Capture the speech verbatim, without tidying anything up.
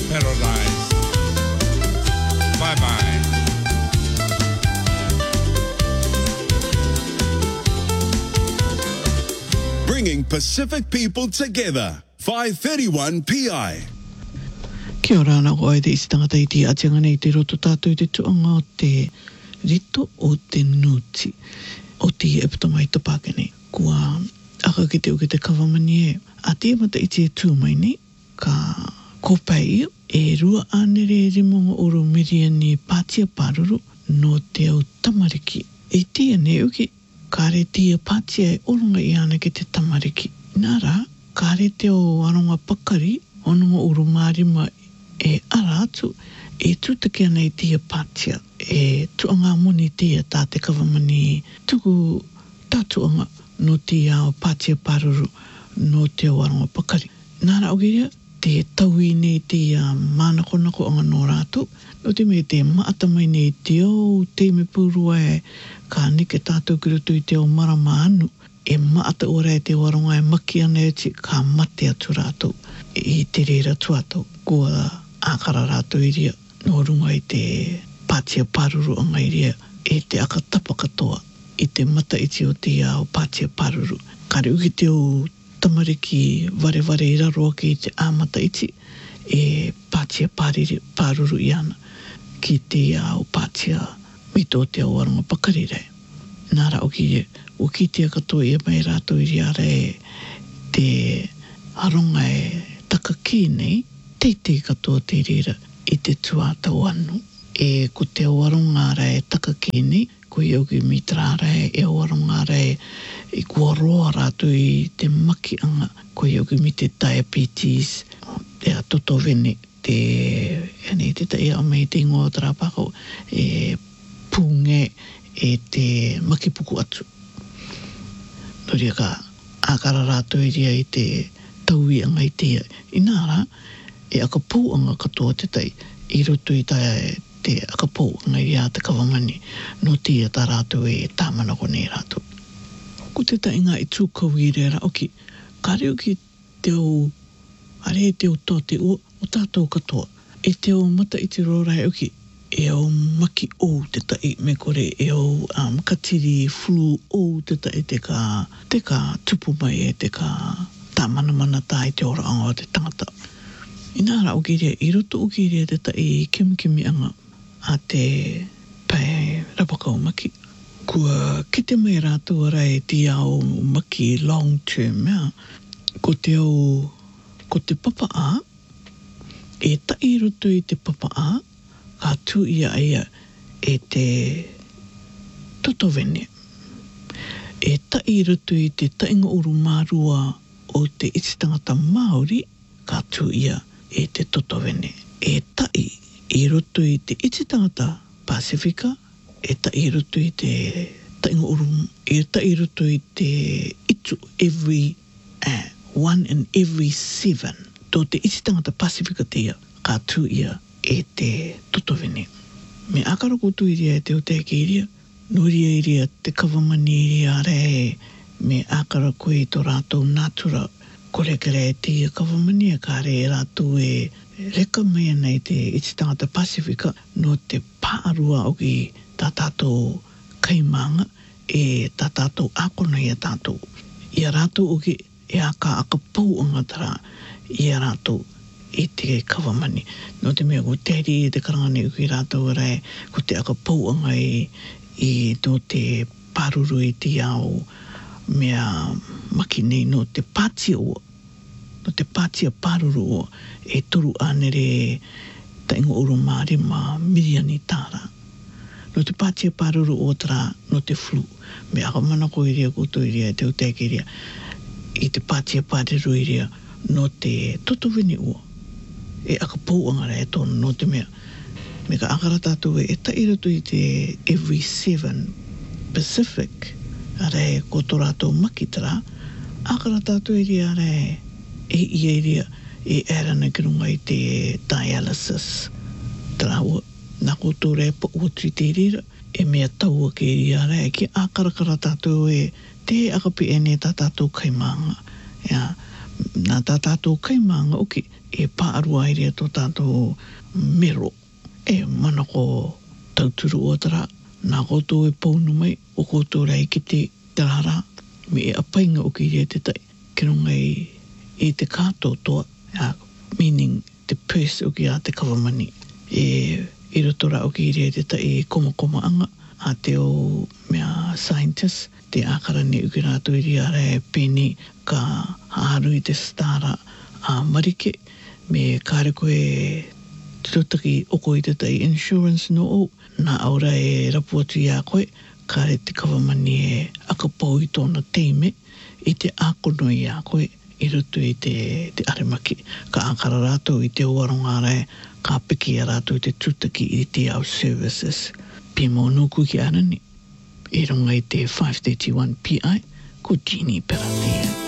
paradise. Bye-bye. Bringing Pacific people together. five thirty-one P I. Kia ora ana koe te isi tangata i te atianga nei te roto tātou i te tuanga o te rito o te nuti. O te epitoma i te Pākene. Kua aka ki te uke te kawamani e. A te mata i te tū mai nei, ka kopai e rua anere rimonga oro miriani Pātia Paruru no te au tamariki. E tia ne uke, ka re tia Pātia e oronga i ana ki te tamariki. Nara, ka re te o aronga pakari, ononga oro marima e ara atu, e tūtake ana i tia Pātia, e tuanga moni tia tā te kawamani tuku tātuanga no tia o Pātia Paruru no te o aronga pakari. Nara ogiria, te taui nei tia mānakonako anga no rātou, no te me te maatamai nei te o te me pūrua e ka nike tātou ki rutu i te o marama anu, e maata ora e te waronga e maki ana e ti ka mate atu rātou i te reira tuatou kua ākara rātou iria no runga i te Pātia Paruru anga iria e te aka tapa katoa i te mata iti o te ao Pātia Paruru. Kare uki te o tamariki vare vare i raroa ki te āmata iti e Pātia Paruru i ana ki te ao Pātia mito te o waranga pakarire. Nara oki e uki te katoa i mai rātou iri ara e te aronga e takaki nei, te te katoa te rira i te tuatau anu. E ko te aronga ara e takaki nei, ko i auki mitra ara e e aronga ara e i kua roa rātou i te maki anga, ko i auki mi te diabetes, te atoto vene, te, ane, te tai a mei te ingoa tarapako, e punge e te makipuku atu. Noria ka ākara rātou iria i te taui anga i tia. Inara, e aka pō anga katoa te tai, i roto i tai te aka pō anga i a te kawamani, no tia tā rātou e tāmanako nei rātou. Ko te tai ngā i tūkau i reira, oki, ka reo ki te o, are e te o tō te o, o tātou katoa. E te o mata i te rorai, oki, e o maki o te tai me kore e o um, katiri flu o te tai te ka, te ka tupu mai e te ka tāmana mana tā i te ora anga o te tangata. Inara o kiria, i roto o kiria te tai kimi kimi anga a te pai rapaka o maki. Kua kite mai rātou ara e ti ao maki long term, mea. Ko te o, ko te papa a, e tai roto i te papa a, ka tū ia ia e te totovene. E tai rutu i te tainga uru mārua o te iti tangata Māori, ka tū ia e te totovene. E tai i rutu i te iti tangata Pasifika, e tai rutu i te tainga uru, e tai rutu i te itu every, uh, one in every seven. Tō te iti tangata Pasifika te ia, ka tū ia e te totovene. Me akara koutu iria e te o te ake iria, nuria iria te kawamani iria are me akara koe to rātou nātura kore kere e tia kawamani e kare e rātou e reka mea nei te iti tangata Pasifika no te pārua o ki tā tātou kaimanga e tā tātou ākona i a tātou. I a rātou o ki e aka aka pau angatara i a rātou i te kawamani. No te mea ko teri e te karangane uki rātou rai, ko te aka pauanga i, i no te paruru i te ao mea maki nei no te Pātia o, no te Pātia Paruru o, e toru anere taingo uru mārima miriani tāra. No te Pātia Paruru o tara no te flu. Me aka manako iria koutou iria te uteke iria i te Pātia Paruru iria no te totovini o. E aka pōanga rei tōna no te mea. Me ka akara tātou e tai roto i te every seven Pacific, a rei ko tō rātou makitara, akara tātou e ria rei e ia ria e erana ki runga i te dialysis. Tara ua, nā koutou rei pa ua tri te rira, e mea taua ke ria rei, ki akara kara tātou e te akapi ene tā tātou kaimanga. Ia, nā tā tātou kaimanga, oki, e pāarua airea tō tātou mero e mana ko tauturu o tara nā koto e paunu mai o koto rei ki te tarara me e apainga o ki rea te tai ke runga i, i te kātou toa uh, meaning the purse o ki a te kawamani e i rotora o ki rea te tai e koma koma anga a te o mea scientist te ākarani uki rātou i rea re pēni ka haru i te stara a marike me kāre koe tutaki oko i te tai insurance no o nā aura e rapu atu i a koe kāre te kawamani e akapau i tōna teime i te ākono i a koe i rutu i te, te aremaki ka ākara rātou i te oaronga rai ka piki a rātou i te tutaki i te au services pimo nuku ki arani i runga i te five thirty-one P I ko Jeannie Peratia.